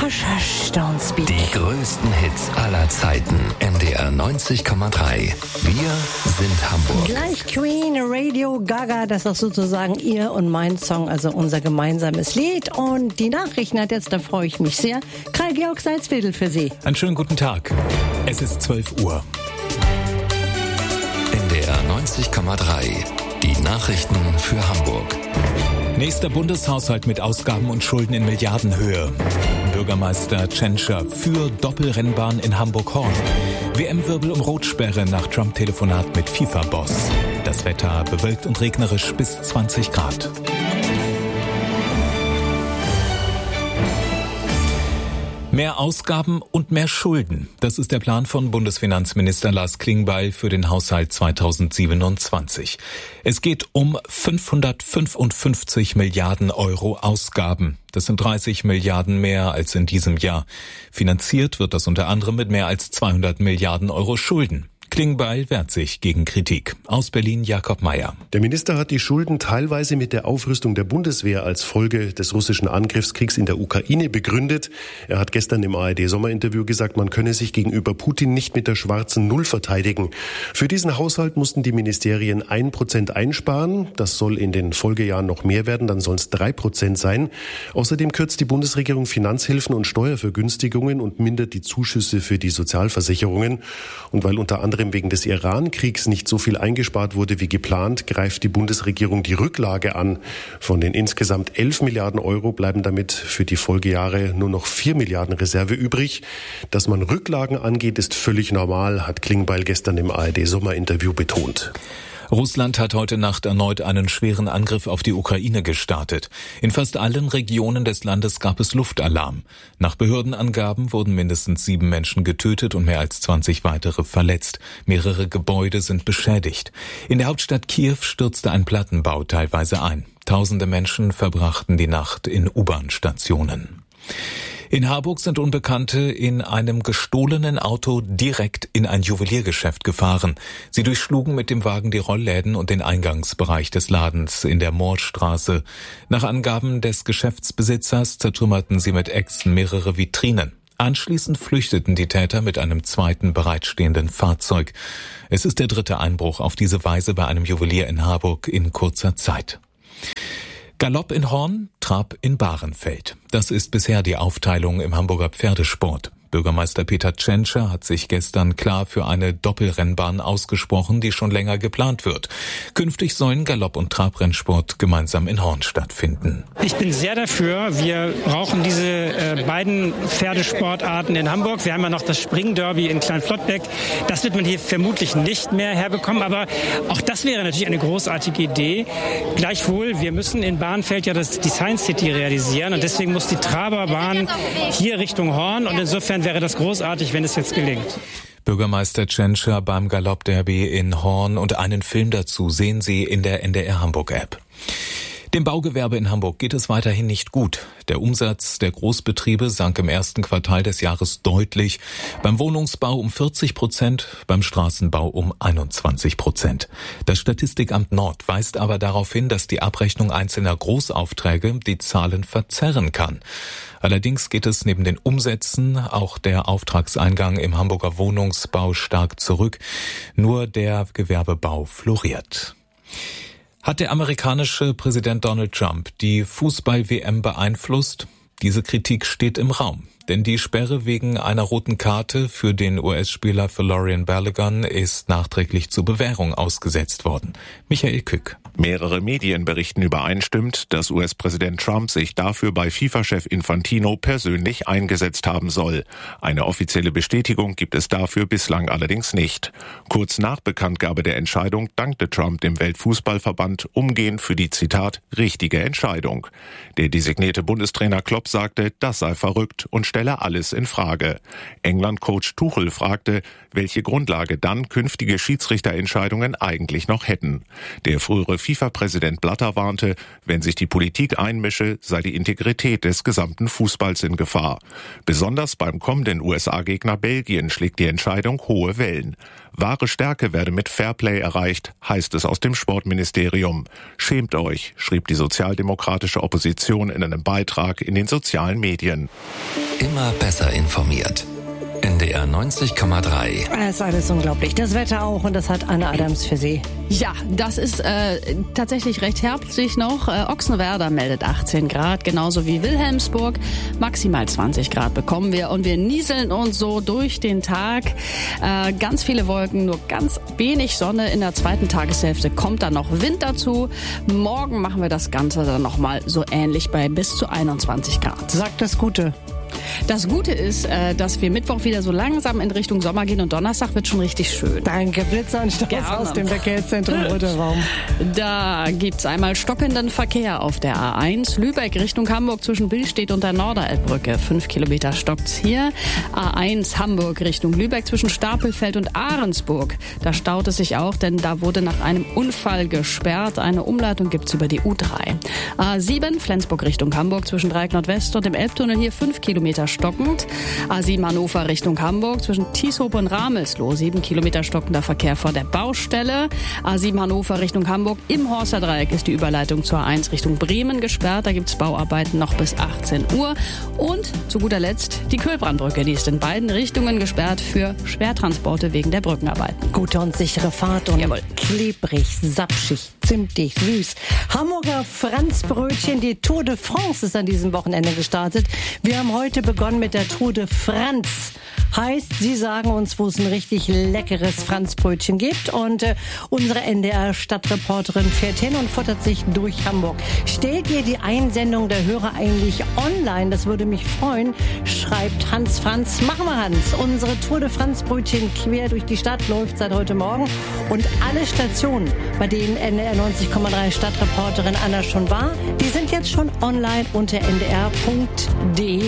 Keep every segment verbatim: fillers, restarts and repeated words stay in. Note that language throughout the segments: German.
Downbeat. Die größten Hits aller Zeiten. M D R neunzig Komma drei. Wir sind Hamburg. Gleich Queen, Radio Gaga, das ist sozusagen ihr und mein Song, also unser gemeinsames Lied. Und die Nachrichten hat jetzt, da freue ich mich sehr, Karl-Georg Salzwedel für Sie. Einen schönen guten Tag. Es ist zwölf Uhr. M D R neunzig Komma drei. Die Nachrichten für Hamburg. Nächster Bundeshaushalt mit Ausgaben und Schulden in Milliardenhöhe. Bürgermeister Tschentscher für Doppelrennbahn in Hamburg-Horn. W M-Wirbel um Rotsperre nach Trump-Telefonat mit FIFA-Boss. Das Wetter bewölkt und regnerisch bis zwanzig Grad. Mehr Ausgaben und mehr Schulden. Das ist der Plan von Bundesfinanzminister Lars Klingbeil für den Haushalt zweitausendsiebenundzwanzig. Es geht um fünfhundertfünfundfünfzig Milliarden Euro Ausgaben. Das sind dreißig Milliarden mehr als in diesem Jahr. Finanziert wird das unter anderem mit mehr als zweihundert Milliarden Euro Schulden. Klingbeil wehrt sich gegen Kritik. Aus Berlin Jakob Mayer. Der Minister hat die Schulden teilweise mit der Aufrüstung der Bundeswehr als Folge des russischen Angriffskriegs in der Ukraine begründet. Er hat gestern im A R D-Sommerinterview gesagt, man könne sich gegenüber Putin nicht mit der schwarzen Null verteidigen. Für diesen Haushalt mussten die Ministerien ein Prozent einsparen. Das soll in den Folgejahren noch mehr werden, dann sollen es drei Prozent sein. Außerdem kürzt die Bundesregierung Finanzhilfen und Steuervergünstigungen und mindert die Zuschüsse für die Sozialversicherungen. Und weil unter anderem wegen des Iran-Kriegs nicht so viel eingespart wurde wie geplant, greift die Bundesregierung die Rücklage an. Von den insgesamt elf Milliarden Euro bleiben damit für die Folgejahre nur noch vier Milliarden Reserve übrig. Dass man Rücklagen angeht, ist völlig normal, hat Klingbeil gestern im A R D-Sommerinterview betont. Russland hat heute Nacht erneut einen schweren Angriff auf die Ukraine gestartet. In fast allen Regionen des Landes gab es Luftalarm. Nach Behördenangaben wurden mindestens sieben Menschen getötet und mehr als zwanzig weitere verletzt. Mehrere Gebäude sind beschädigt. In der Hauptstadt Kiew stürzte ein Plattenbau teilweise ein. Tausende Menschen verbrachten die Nacht in U-Bahn-Stationen. In Harburg sind Unbekannte in einem gestohlenen Auto direkt in ein Juweliergeschäft gefahren. Sie durchschlugen mit dem Wagen die Rollläden und den Eingangsbereich des Ladens in der Moorstraße. Nach Angaben des Geschäftsbesitzers zertrümmerten sie mit Äxten mehrere Vitrinen. Anschließend flüchteten die Täter mit einem zweiten bereitstehenden Fahrzeug. Es ist der dritte Einbruch auf diese Weise bei einem Juwelier in Harburg in kurzer Zeit. Galopp in Horn, Trab in Bahrenfeld. Das ist bisher die Aufteilung im Hamburger Pferdesport. Bürgermeister Peter Tschentscher hat sich gestern klar für eine Doppelrennbahn ausgesprochen, die schon länger geplant wird. Künftig sollen Galopp- und Trabrennsport gemeinsam in Horn stattfinden. Ich bin sehr dafür. Wir brauchen diese äh, beiden Pferdesportarten in Hamburg. Wir haben ja noch das Springderby in Kleinflottbeck. Das wird man hier vermutlich nicht mehr herbekommen. Aber auch das wäre natürlich eine großartige Idee. Gleichwohl, wir müssen in Bahrenfeld ja das Design City realisieren. Und deswegen muss die Traberbahn hier Richtung Horn. Und insofern wäre das großartig, wenn es jetzt gelingt. Bürgermeister Tschentscher beim Galoppderby in Horn und einen Film dazu sehen Sie in der N D R Hamburg App. Dem Baugewerbe in Hamburg geht es weiterhin nicht gut. Der Umsatz der Großbetriebe sank im ersten Quartal des Jahres deutlich. Beim Wohnungsbau um vierzig Prozent, beim Straßenbau um einundzwanzig Prozent. Das Statistikamt Nord weist aber darauf hin, dass die Abrechnung einzelner Großaufträge die Zahlen verzerren kann. Allerdings geht es neben den Umsätzen auch der Auftragseingang im Hamburger Wohnungsbau stark zurück. Nur der Gewerbebau floriert. Hat der amerikanische Präsident Donald Trump die Fußball-W M beeinflusst? Diese Kritik steht im Raum. Denn die Sperre wegen einer roten Karte für den U S-Spieler Folarin Balogun ist nachträglich zur Bewährung ausgesetzt worden. Michael Kück. Mehrere Medien berichten übereinstimmend, dass U S-Präsident Trump sich dafür bei FIFA-Chef Infantino persönlich eingesetzt haben soll. Eine offizielle Bestätigung gibt es dafür bislang allerdings nicht. Kurz nach Bekanntgabe der Entscheidung dankte Trump dem Weltfußballverband umgehend für die, Zitat, richtige Entscheidung. Der designierte Bundestrainer Klopp sagte, das sei verrückt und stelle alles in Frage. England-Coach Tuchel fragte, welche Grundlage dann künftige Schiedsrichterentscheidungen eigentlich noch hätten. Der frühere FIFA-Präsident Blatter warnte, wenn sich die Politik einmische, sei die Integrität des gesamten Fußballs in Gefahr. Besonders beim kommenden U S A-Gegner Belgien schlägt die Entscheidung hohe Wellen. Wahre Stärke werde mit Fairplay erreicht, heißt es aus dem Sportministerium. Schämt euch, schrieb die sozialdemokratische Opposition in einem Beitrag in den sozialen Medien. immer besser informiert. N D R neunzig Komma drei. Das ist alles unglaublich. Das Wetter auch, und das hat Anne Adams für Sie. Ja, das ist äh, tatsächlich recht herbstlich noch. Äh, Ochsenwerder meldet achtzehn Grad, genauso wie Wilhelmsburg. Maximal zwanzig Grad bekommen wir, und wir nieseln uns so durch den Tag. Äh, ganz viele Wolken, nur ganz wenig Sonne. In der zweiten Tageshälfte kommt dann noch Wind dazu. Morgen machen wir das Ganze dann nochmal so ähnlich bei bis zu einundzwanzig Grad. Sagt das Gute. Das Gute ist, dass wir Mittwoch wieder so langsam in Richtung Sommer gehen, und Donnerstag wird schon richtig schön. Danke, Blitzanstoß aus dem Verkehrszentrum Roter Raum. Da gibt's einmal stockenden Verkehr auf der A eins. Lübeck Richtung Hamburg zwischen Billstedt und der Norderelbbrücke. Fünf Kilometer stockt's hier. A eins Hamburg Richtung Lübeck zwischen Stapelfeld und Ahrensburg. Da staut es sich auch, denn da wurde nach einem Unfall gesperrt. Eine Umleitung gibt's über die U drei. A sieben Flensburg Richtung Hamburg zwischen Dreieck Nordwest und dem Elbtunnel hier fünf Kilometer stockend. A sieben Hannover Richtung Hamburg zwischen Tieshope und Ramelsloh. sieben Kilometer stockender Verkehr vor der Baustelle. A sieben Hannover Richtung Hamburg. Im Horster Dreieck ist die Überleitung zur A eins Richtung Bremen gesperrt. Da gibt's Bauarbeiten noch bis achtzehn Uhr. Und zu guter Letzt die Kölbrandbrücke. Die ist in beiden Richtungen gesperrt für Schwertransporte wegen der Brückenarbeiten. Gute und sichere Fahrt und Jawohl. Klebrig, sapschig, zimtig, süß. Hamburger Franzbrötchen. Die Tour de France ist an diesem Wochenende gestartet. Wir haben heute begonnen mit der Tour de France. Heißt, Sie sagen uns, wo es ein richtig leckeres Franzbrötchen gibt. Und äh, unsere N D R-Stadtreporterin fährt hin und futtert sich durch Hamburg. Stellt ihr die Einsendung der Hörer eigentlich online? Das würde mich freuen. Schreibt Hans Franz. Machen wir, Hans. Unsere Tour de Franzbrötchen quer durch die Stadt läuft seit heute Morgen. Und alle Stationen, bei denen N D R neunzig Komma drei Stadtreporterin Anna schon war, die sind jetzt schon online unter n d r punkt d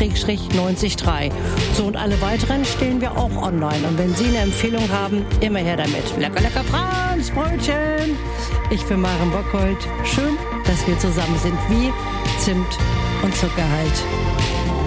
neunzig Komma drei. So, und alle weiteren stellen wir auch online. Und wenn Sie eine Empfehlung haben, immer her damit. Lecker, lecker Franzbrötchen. Ich bin Maren Bockhold. Schön, dass wir zusammen sind, wie Zimt und Zucker halt.